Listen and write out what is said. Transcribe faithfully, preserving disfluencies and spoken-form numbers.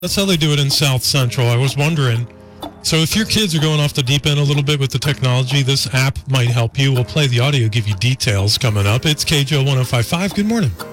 That's how they do it in South Central. I was wondering. So if your kids are going off the deep end a little bit with the technology, this app might help you. We'll play the audio, give you details coming up. It's K J O one oh five point five. Good morning.